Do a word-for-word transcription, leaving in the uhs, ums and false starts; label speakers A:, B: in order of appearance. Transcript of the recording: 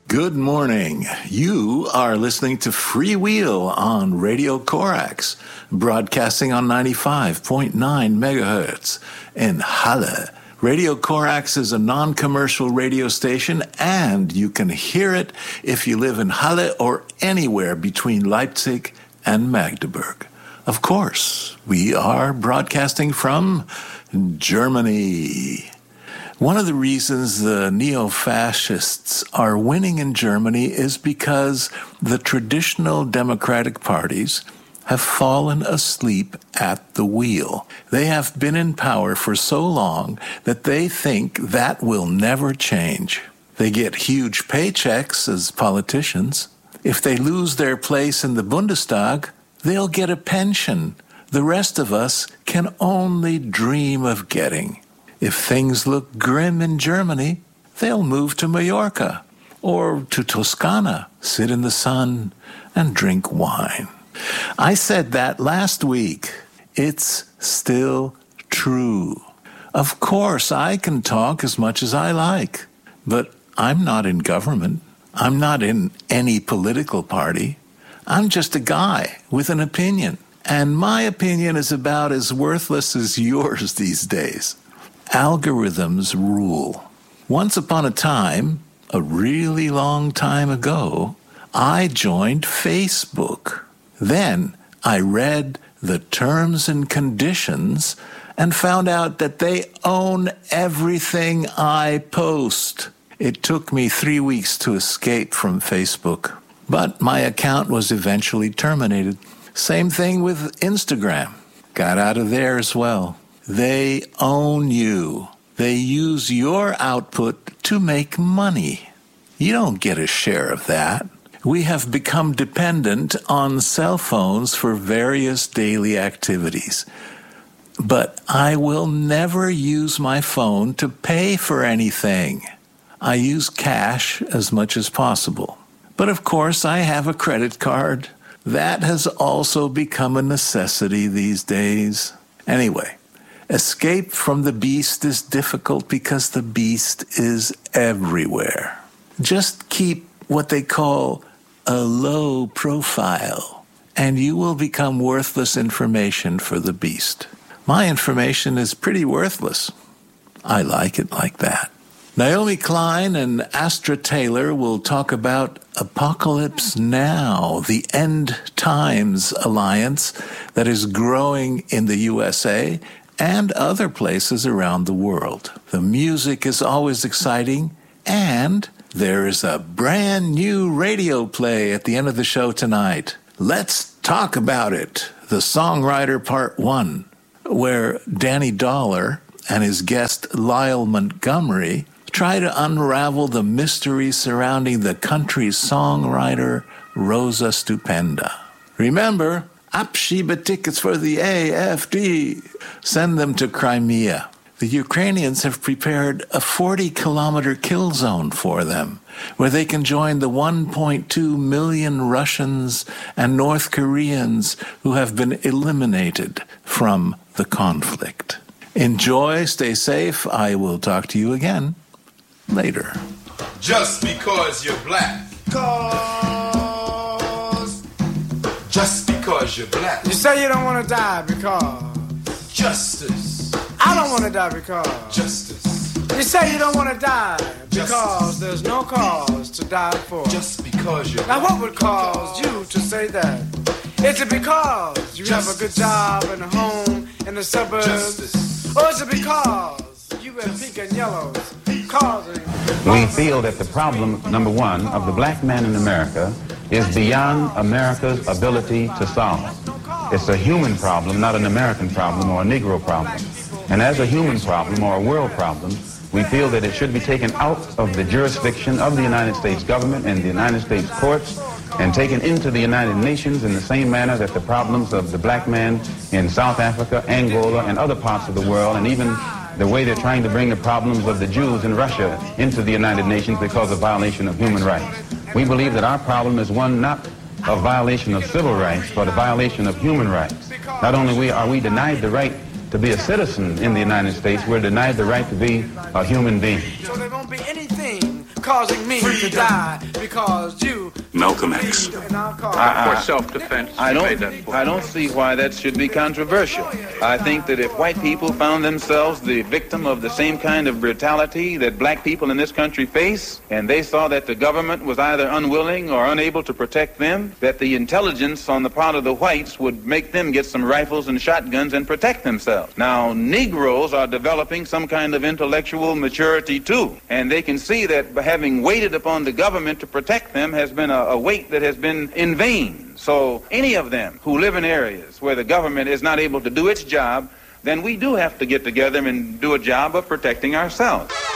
A: Good morning. You are listening to Freewheel on Radio Corax, broadcasting on ninety-five point nine megahertz in Halle. Radio Corax is a non-commercial radio station, and you can hear it if you live in Halle or anywhere between Leipzig and Magdeburg. Of course, we are broadcasting from Germany. One of the reasons the neo-fascists are winning in Germany is because the traditional democratic parties have fallen asleep at the wheel. They have been in power for so long that they think that will never change. They get huge paychecks as politicians. If they lose their place in the Bundestag, they'll get a pension the rest of us can only dream of getting. If things look grim in Germany, they'll move to Mallorca or to Toscana, sit in the sun, and drink wine. I said that last week. It's still true. Of course, I can talk as much as I like, but I'm not in government. I'm not in any political party. I'm just a guy with an opinion, and my opinion is about as worthless as yours these days. Algorithms rule. Once upon a time, a really long time ago, I joined Facebook. Then I read the terms and conditions and found out that they own everything I post. It took me three weeks to escape from Facebook, but my account was eventually terminated. Same thing with Instagram. Got out of there as well. They own you. They use your output to make money. You don't get a share of that. We have become dependent on cell phones for various daily activities. But I will never use my phone to pay for anything. I use cash as much as possible. But of course, I have a credit card. That has also become a necessity these days. Anyway, escape from the beast is difficult because the beast is everywhere. Just keep what they call a low profile, and you will become worthless information for the beast. My information is pretty worthless. I like it like that. Naomi Klein and Astra Taylor will talk about Apocalypse Now, the End Times alliance that is growing in the U S A and other places around the world. The music is always exciting, and there is a brand new radio play at the end of the show tonight. Let's talk about it. The Songwriter Part One, where Danny Dollar and his guest Lyle Montgomery try to unravel the mystery surrounding the country songwriter Rosa Stupenda. Remember, Abschiebe tickets for the A F D. Send them to Crimea. The Ukrainians have prepared a forty-kilometer kill zone for them, where they can join the one point two million Russians and North Koreans who have been eliminated from the conflict. Enjoy, stay safe. I will talk to you again later.
B: Just because you're black. Cause. Just because you're black.
C: You say you don't want to die because.
B: Justice.
C: I don't want to die because.
B: Justice.
C: You say you don't want to die because
B: Justice.
C: There's no cause to die for.
B: Just because you're
C: Now
B: black.
C: what would cause you to say that? Is it because you
B: Justice.
C: have a good job and a home in the suburbs?
B: Justice.
C: Or is it because you wear pink and yellows causing...
D: We feel that the problem, number one, of the black man in America is beyond America's ability to solve. It's a human problem, not an American problem or a Negro problem. And as a human problem or a world problem, we feel that it should be taken out of the jurisdiction of the United States government and the United States courts and taken into the United Nations in the same manner that the problems of the black man in South Africa, Angola, and other parts of the world, and even the way they're trying to bring the problems of the Jews in Russia into the United Nations because of violation of human rights. We believe that our problem is one not of violation of civil rights, but a violation of human rights. Not only we are we denied the right to be a citizen in the United States, we're denied the right to be a human being.
C: So there won't be anything causing me Freedom. to die because you
E: Malcolm X.
C: in our cause.
D: I- I-
F: For self-defense.
D: I
F: you made
D: don't,
F: that point.
D: I don't see why that should be controversial. I think that if white people found themselves the victim of the same kind of brutality that black people in this country face, and they saw that the government was either unwilling or unable to protect them, that the intelligence on the part of the whites would make them get some rifles and shotguns and protect themselves. Now, Negroes are developing some kind of intellectual maturity too, and they can see that having waited upon the government to protect them has been a, a wait that has been in vain. So any of them who live in areas where the government is not able to do its job, then we do have to get together and do a job of protecting ourselves.